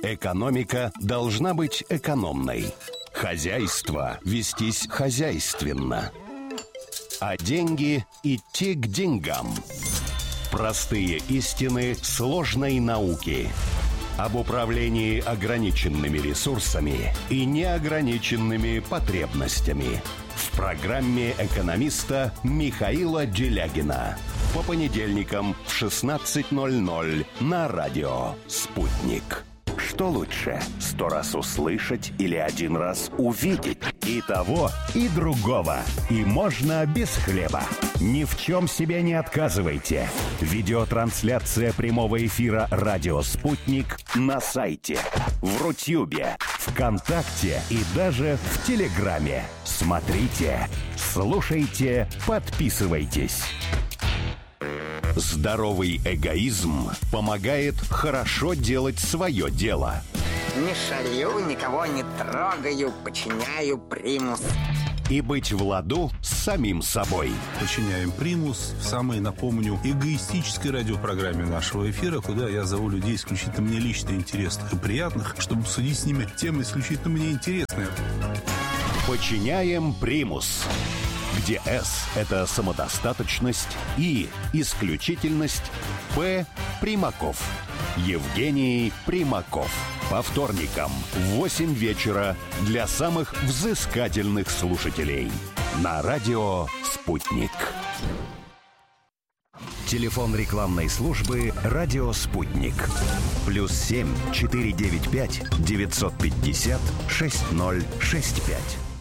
Экономика должна быть экономной. Хозяйство вестись хозяйственно. А деньги идти к деньгам. Простые истины сложной науки. Об управлении ограниченными ресурсами и неограниченными потребностями. В программе экономиста Михаила Делягина. По понедельникам в 16:00 на радио «Спутник». Что лучше, 100 раз услышать или 1 раз увидеть? И того, и другого. И можно без хлеба. Ни в чем себе не отказывайте. Видеотрансляция прямого эфира «Радио Спутник» на сайте, в Рутюбе, ВКонтакте и даже в Телеграме. Смотрите, слушайте, подписывайтесь. Здоровый эгоизм помогает хорошо делать свое дело. Не шалю, никого не трогаю, подчиняю примус. И быть в ладу с самим собой. Подчиняем примус в самой, напомню, эгоистической радиопрограмме нашего эфира, куда я зову людей исключительно мне лично интересных и приятных, чтобы обсудить с ними темы исключительно мне интересные. Подчиняем примус. Где «С» — это самодостаточность, И — исключительность, П — Примаков. Евгений Примаков. По вторникам в 8 вечера для самых взыскательных слушателей. На радио «Спутник». Телефон рекламной службы «Радио Спутник». +7 495 950 6065.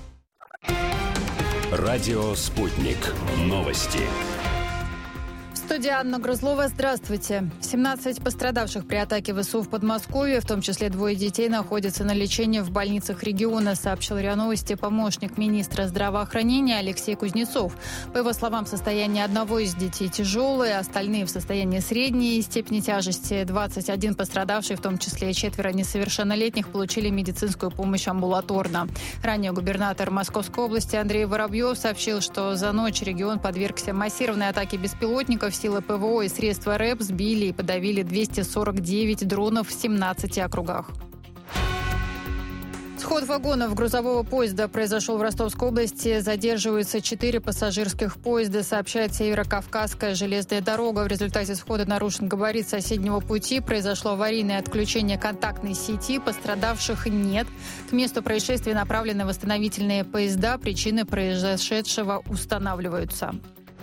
Радио «Спутник». Новости. В студии Анна Грузлова. Здравствуйте. 17 пострадавших при атаке ВСУ в Подмосковье, в том числе 2 детей, находятся на лечении в больницах региона, сообщил РИА Новости помощник министра здравоохранения Алексей Кузнецов. По его словам, состояние одного из детей тяжелое, остальные в состоянии средней степени тяжести. 21 пострадавший, в том числе 4 несовершеннолетних, получили медицинскую помощь амбулаторно. Ранее губернатор Московской области Андрей Воробьев сообщил, что за ночь регион подвергся массированной атаке беспилотников. Силы ПВО и средства РЭП сбили и подавили 249 дронов в 17 округах. Сход вагонов грузового поезда произошел в Ростовской области. Задерживаются 4 пассажирских поезда, сообщает Северо-Кавказская железная дорога. В результате схода нарушен габарит соседнего пути. Произошло аварийное отключение контактной сети. Пострадавших нет. К месту происшествия направлены восстановительные поезда. Причины произошедшего устанавливаются.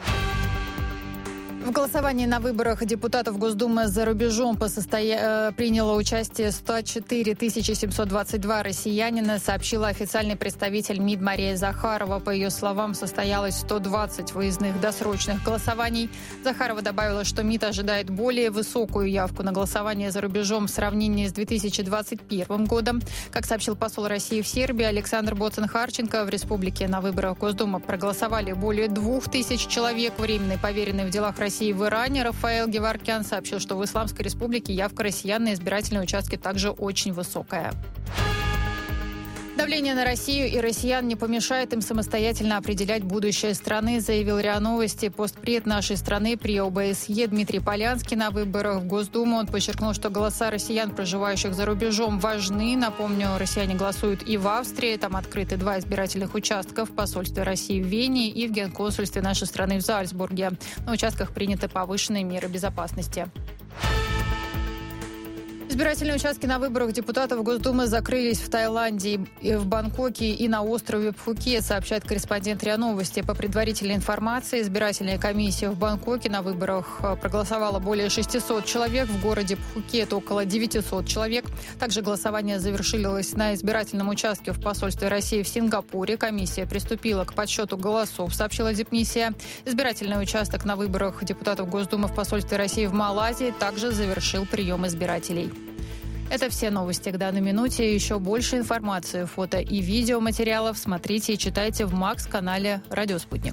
В голосовании на выборах депутатов Госдумы за рубежом приняло участие 104 722 россиянина, сообщила официальный представитель МИД Мария Захарова. По ее словам, состоялось 120 выездных досрочных голосований. Захарова добавила, что МИД ожидает более высокую явку на голосование за рубежом в сравнении с 2021 годом. Как сообщил посол России в Сербии Александр Боцен-Харченко, в республике на выборах Госдумы проголосовали более 2000 человек. Временный поверенный в делах России в Иране Рафаэл Геворкян сообщил, что в Исламской республике явка россиян на избирательные участки также очень высокая. Давление на Россию и россиян не помешает им самостоятельно определять будущее страны, заявил РИА Новости постпред нашей страны при ОБСЕ Дмитрий Полянский на выборах в Госдуму. Он подчеркнул, что голоса россиян, проживающих за рубежом, важны. Напомню, россияне голосуют и в Австрии. Там открыты 2 избирательных участка в посольстве России в Вене и в генконсульстве нашей страны в Зальцбурге. На участках приняты повышенные меры безопасности. Избирательные участки на выборах депутатов Госдумы закрылись в Таиланде, в Бангкоке и на острове Пхукет, сообщает корреспондент РИА Новости. По предварительной информации, избирательная комиссия в Бангкоке на выборах проголосовала более 600 человек, в городе Пхукет около 900 человек. Также голосование завершилось на избирательном участке в посольстве России в Сингапуре. Комиссия приступила к подсчету голосов, сообщила дипмиссия. Избирательный участок на выборах депутатов Госдумы в посольстве России в Малайзии также завершил прием избирателей. Это все новости к данной минуте. Еще больше информации, фото и видеоматериалов смотрите и читайте в МАКС-канале «Радио Спутник».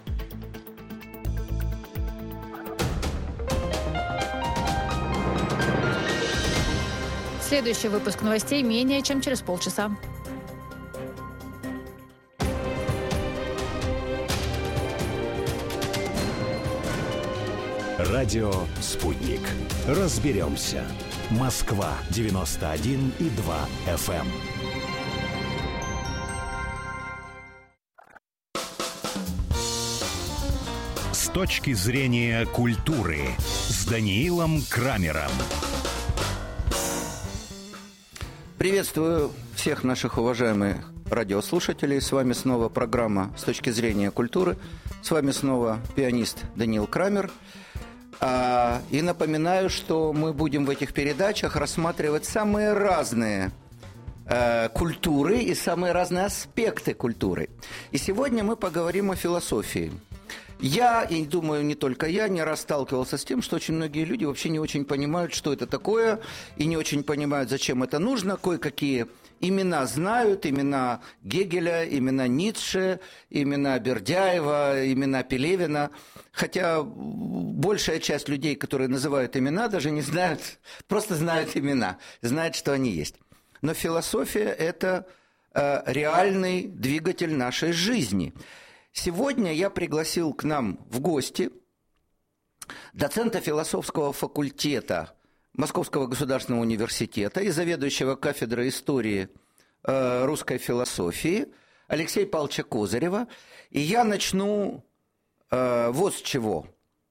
Следующий выпуск новостей менее чем через полчаса. Радио «Спутник». Разберемся. Москва 91,2 FM. С точки зрения культуры с Даниилом Крамером. Приветствую всех наших уважаемых радиослушателей. С вами снова программа «С точки зрения культуры». С вами снова пианист Даниил Крамер. И напоминаю, что мы будем в этих передачах рассматривать самые разные культуры и самые разные аспекты культуры. И сегодня мы поговорим о философии. Я, и думаю, не только я, не раз сталкивался с тем, что очень многие люди вообще не очень понимают, что это такое, и не очень понимают, зачем это нужно. Кое-какие имена знают, имена Гегеля, имена Ницше, имена Бердяева, имена Пелевина. Хотя большая часть людей, которые называют имена, даже не знают, просто знают имена, знают, что они есть. Но философия – это реальный двигатель нашей жизни. Сегодня я пригласил к нам в гости доцента философского факультета Московского государственного университета и заведующего кафедрой истории русской философии Алексея Павловича Козырева. И я начну вот с чего.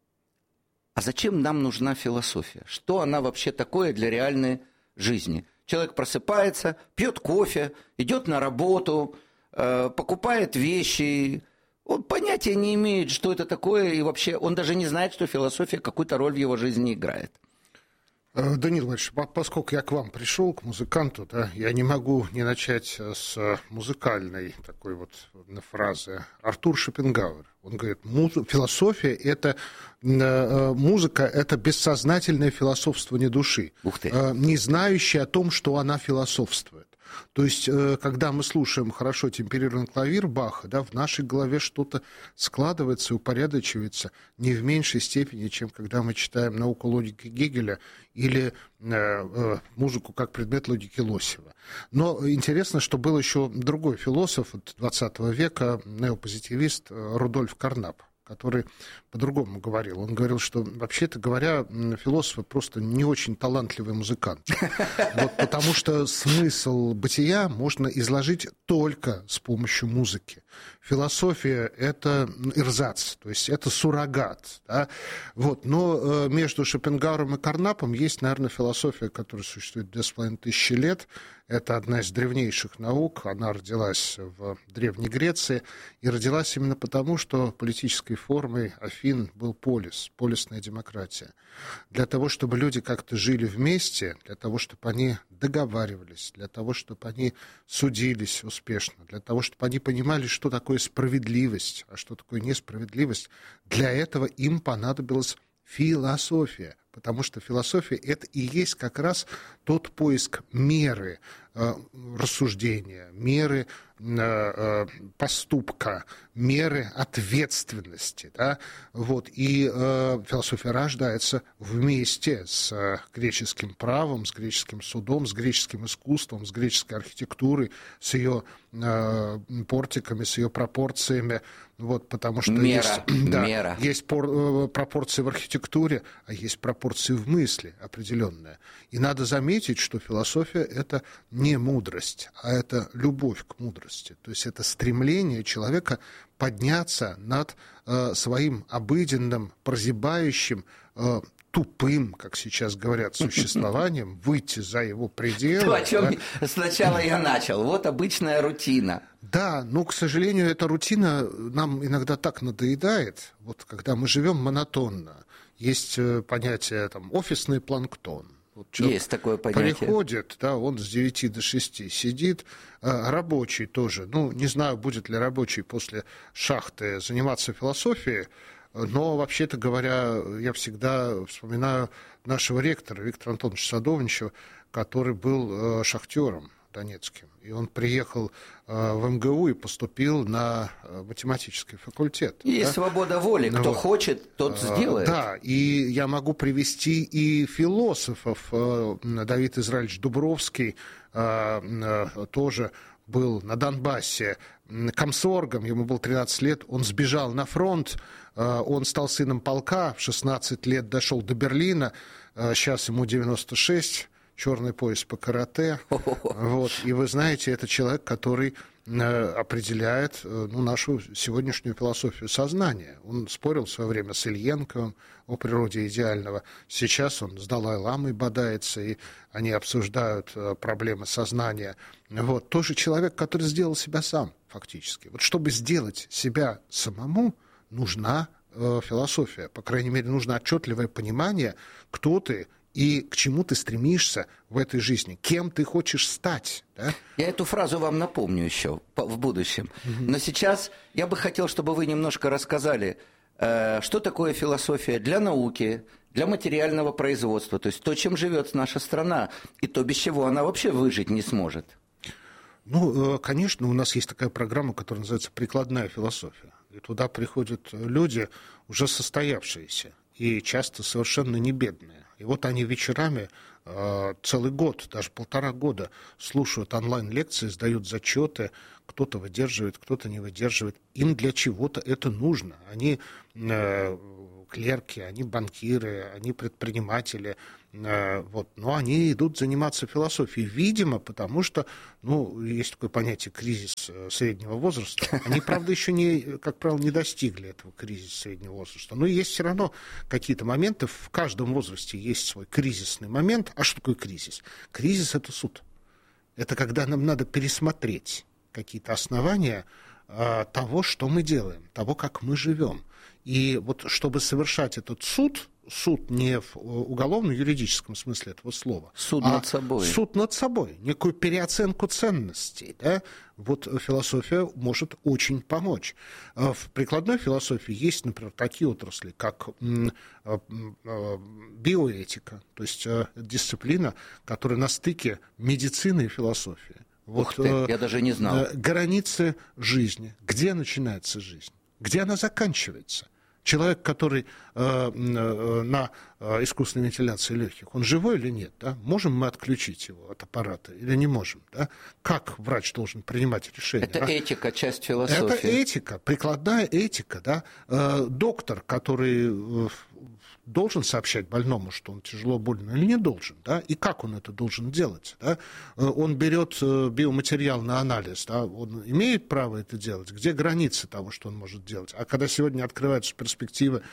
А зачем нам нужна философия? Что она вообще такое для реальной жизни? Человек просыпается, пьет кофе, идет на работу, покупает вещи. Он понятия не имеет, что это такое, и вообще он даже не знает, что философия какую-то роль в его жизни играет. Даниил Иванович, поскольку я к вам пришел, к музыканту, да, я не могу не начать с музыкальной такой вот фразы. Артур Шопенгауэр, он говорит, философия – это музыка, это бессознательное философствование души, не знающее о том, что она философствует. То есть, когда мы слушаем хорошо темперированный клавир Баха, да, в нашей голове что-то складывается и упорядочивается не в меньшей степени, чем когда мы читаем «Науку логики» Гегеля или музыку как предмет логики Лосева. Но интересно, что был еще другой философ XX века, неопозитивист Рудольф Карнап, который по-другому говорил. Он говорил, что, вообще-то говоря, философы просто не очень талантливый музыкант. Вот, потому что смысл бытия можно изложить только с помощью музыки. Философия – это эрзац, то есть это суррогат. Да? Вот. Но между Шопенгауэром и Карнапом есть, наверное, философия, которая существует 2500 лет. Это одна из древнейших наук. Она родилась в Древней Греции. И родилась именно потому, что политической формой Афин был полис, полисная демократия. Для того, чтобы люди как-то жили вместе, для того, чтобы они договаривались, для того, чтобы они судились успешно, для того, чтобы они понимали, что такое справедливость, а что такое несправедливость, для этого им понадобилась философия. Потому что философия – это и есть как раз тот поиск меры рассуждения, меры поступка, меры ответственности. Да? Вот. И философия рождается вместе с греческим правом, с греческим судом, с греческим искусством, с греческой архитектурой, с ее портиками, с ее пропорциями. Вот, потому что есть пропорции в архитектуре, а есть пропорции в мысли определенные. И надо заметить, что философия – это не мудрость, а это любовь к мудрости. То есть это стремление человека подняться над своим обыденным, прозябающим, тупым, как сейчас говорят, существованием, выйти за его пределы. То, о чем сначала я начал. Вот обычная рутина. Да, но, к сожалению, эта рутина нам иногда так надоедает, вот когда мы живем монотонно. Есть понятие там, офисный планктон. Вот есть такое понятие. Приходит, да, он с 9 до 6 сидит, рабочий тоже. Ну, не знаю, будет ли рабочий после шахты заниматься философией, но, вообще-то говоря, я всегда вспоминаю нашего ректора Виктора Антоновича Садовничева, который был шахтером донецким. И он приехал в МГУ и поступил на математический факультет. Есть свобода воли. Кто хочет, тот сделает. Да, и я могу привести и философов. Давид Израильевич Дубровский тоже был на Донбассе комсоргом, ему было 13 лет, он сбежал на фронт, он стал сыном полка, в 16 лет дошел до Берлина, сейчас ему 96, черный пояс по карате. Вот. И вы знаете, это человек, который определяет нашу сегодняшнюю философию сознания. Он спорил в свое время с Ильенковым о природе идеального. Сейчас он с Далай-ламой бодается, и они обсуждают проблемы сознания. Вот. Тоже человек, который сделал себя сам, фактически. Вот чтобы сделать себя самому, нужна философия. По крайней мере, нужно отчетливое понимание, кто ты и к чему ты стремишься в этой жизни, кем ты хочешь стать. Да? Я эту фразу вам напомню еще в будущем. Но сейчас я бы хотел, чтобы вы немножко рассказали, что такое философия для науки, для материального производства, то есть то, чем живет наша страна, и то, без чего она вообще выжить не сможет. Ну, конечно, у нас есть такая программа, которая называется «Прикладная философия». И туда приходят люди, уже состоявшиеся, и часто совершенно не бедные. И вот они вечерами целый год, даже 1,5 года слушают онлайн-лекции, сдают зачеты, кто-то выдерживает, кто-то не выдерживает. Им для чего-то это нужно. Они клерки, они банкиры, они предприниматели, вот. Но они идут заниматься философией, видимо, потому что, есть такое понятие кризис среднего возраста. Они, правда, еще, как правило, не достигли этого кризиса среднего возраста. Но есть все равно какие-то моменты, в каждом возрасте есть свой кризисный момент. А что такое кризис? Кризис – это суд. Это когда нам надо пересмотреть какие-то основания того, что мы делаем, того, как мы живем. И вот чтобы совершать этот суд не в уголовно-юридическом смысле этого слова, над собой. Суд над собой, некую переоценку ценностей, да, вот философия может очень помочь. В прикладной философии есть, например, такие отрасли, как биоэтика, то есть дисциплина, которая на стыке медицины и философии. Ух ты, я даже не знал. Границы жизни. Где начинается жизнь? Где она заканчивается? Человек, который на искусственной вентиляции легких, он живой или нет? Да? Можем мы отключить его от аппарата или не можем? Да? Как врач должен принимать решение? Это этика, часть философии. Это этика, прикладная этика. Да? Доктор, который должен сообщать больному, что он тяжело больно, или не должен, да, и как он это должен делать, да? Он берет биоматериал на анализ, да? Он имеет право это делать, где границы того, что он может делать, а когда сегодня открываются перспективы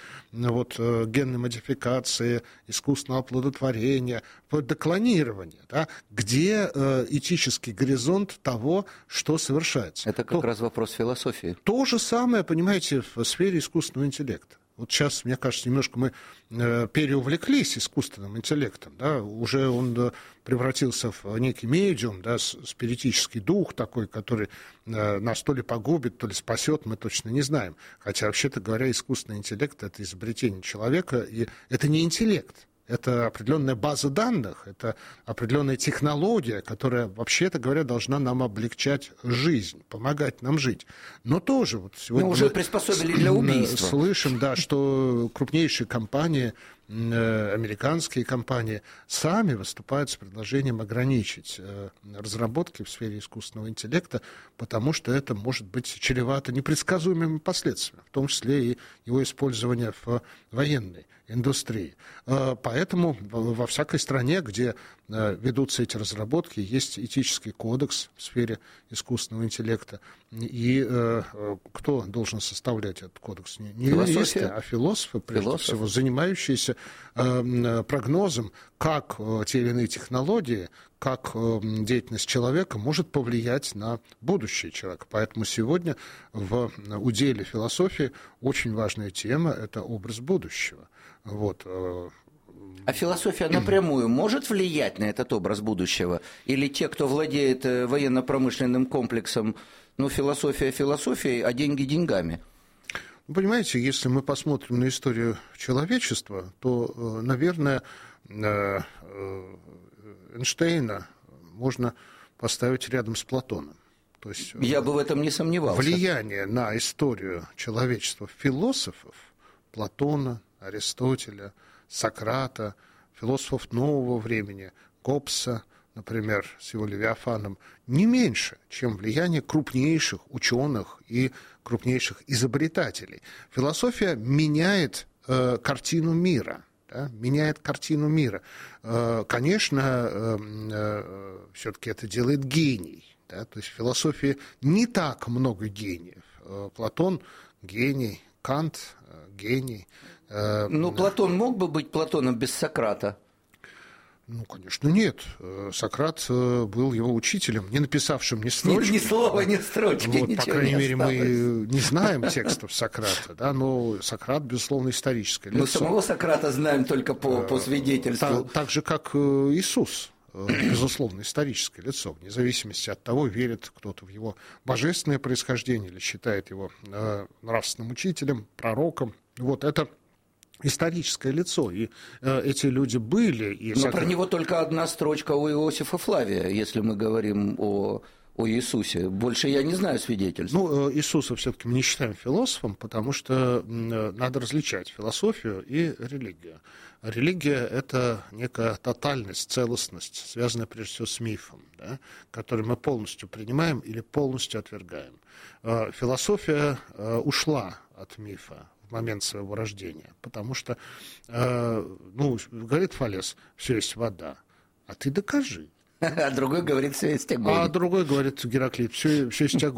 генной модификации, искусственного оплодотворения, вплоть до клонирования, да? Где этический горизонт того, что совершается. Это как раз вопрос философии. То же самое, понимаете, в сфере искусственного интеллекта. Вот сейчас, мне кажется, немножко мы переувлеклись искусственным интеллектом. Да? Уже он превратился в некий медиум, да, спиритический дух такой, который нас то ли погубит, то ли спасет, мы точно не знаем. Хотя, вообще-то говоря, искусственный интеллект – это изобретение человека, и это не интеллект. Это определенная база данных, это определенная технология, которая, вообще-то говоря, должна нам облегчать жизнь, помогать нам жить. Но тоже вот сегодня мы уже приспособили для убийства. Слышим, да, что крупнейшие компании, американские компании, сами выступают с предложением ограничить разработки в сфере искусственного интеллекта, потому что это может быть чревато непредсказуемыми последствиями, в том числе и его использование в военной индустрии. Поэтому во всякой стране, где ведутся эти разработки, есть этический кодекс в сфере искусственного интеллекта. И кто должен составлять этот кодекс? Не юристы, а философы, прежде всего, занимающиеся прогнозом, как те или иные технологии, как деятельность человека может повлиять на будущее человека. Поэтому сегодня в уделе философии очень важная тема – это образ будущего. Вот. А философия напрямую может влиять на этот образ будущего? Или те, кто владеет военно-промышленным комплексом, философия философией, а деньги деньгами? Понимаете, если мы посмотрим на историю человечества, то, наверное, Эйнштейна можно поставить рядом с Платоном. То есть, я бы в этом не сомневался. Влияние на историю человечества философов Платона, Аристотеля, Сократа, философов нового времени, Гоббса, например, с его Левиафаном, не меньше, чем влияние крупнейших ученых и крупнейших изобретателей. Философия меняет картину мира. да, меняет картину мира. Конечно, все-таки это делает гений. Да, то есть в философии не так много гениев. Платон – гений, Кант – гений. Ну, Платон мог бы быть Платоном без Сократа? Ну, конечно, нет. Сократ был его учителем, не написавшим ни строчки. Ни слова, ни строчки, вот, ничего по крайней мере, осталось. мы не знаем текстов Сократа, да, но Сократ, безусловно, историческое лицо. Мы самого Сократа знаем только по свидетельству. Так же, как Иисус, безусловно, историческое лицо, вне зависимости от того, верит кто-то в его божественное происхождение или считает его нравственным учителем, пророком. Вот это историческое лицо, и эти люди были. Но про него только одна строчка у Иосифа Флавия, если мы говорим о Иисусе. Больше я не знаю свидетельств. Ну, Иисуса все-таки мы не считаем философом, потому что надо различать философию и религию. Религия – это некая тотальность, целостность, связанная прежде всего с мифом, да, который мы полностью принимаем или полностью отвергаем. Философия ушла от мифа в момент своего рождения, потому что, говорит Фалес, все есть вода, а ты докажи. А другой говорит, все есть огонь. А другой говорит, Гераклит, все есть огонь.